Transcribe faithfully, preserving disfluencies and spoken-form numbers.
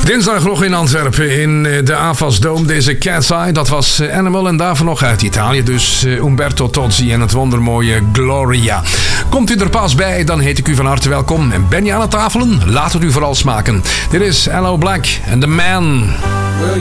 Dinsdag nog in Antwerpen in de Avas Dome. Deze Cat's Eye, dat was Animal. En daarvan nog uit Italië dus Umberto Tozzi en het wondermooie Gloria. Komt u er pas bij, dan heet ik u van harte welkom. En ben je aan het tafelen? Laat het u vooral smaken. Dit is Aloe Blacc en The Man. Well,